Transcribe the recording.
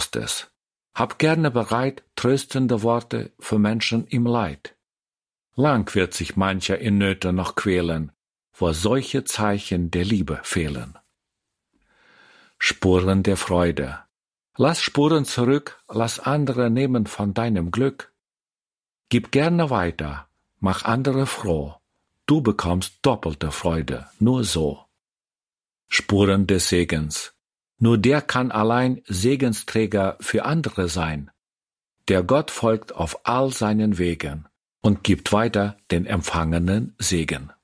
Trostes. Hab gerne bereit tröstende Worte für Menschen im Leid. Lang wird sich mancher in Nöte noch quälen, wo solche Zeichen der Liebe fehlen. Spuren der Freude. Lass Spuren zurück, lass andere nehmen von deinem Glück. Gib gerne weiter, mach andere froh. Du bekommst doppelte Freude, nur so. Spuren des Segens. Nur der kann allein Segensträger für andere sein. Der Gott folgt auf all seinen Wegen und gibt weiter den empfangenen Segen.